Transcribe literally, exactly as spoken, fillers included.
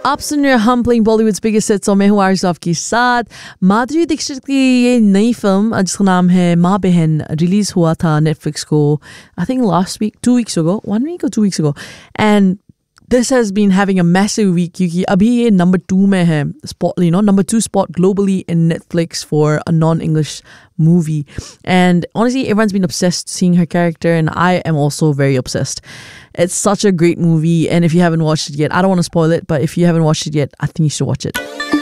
आप सुन रहे हैं हम प्लेइंग बॉलीवुड्स बिगेस्ट हिट्स और मैं हूं आरिज़ के साथ। माधुरी दीक्षित की ये नई फिल्म जिसका नाम है माँ बहन रिलीज हुआ था नेटफ्लिक्स को I think last week two weeks ago one week और two weeks ago and this has been having a massive week क्योंकि अभी ये number two में है spot, you know, number two spot globally in Netflix for a non-English movie. And honestly, everyone's been obsessed seeing her character, and I am also very obsessed. It's such a great movie, and if you haven't watched it yet, I don't want to spoil it, but if you haven't watched it yet, I think you should watch it.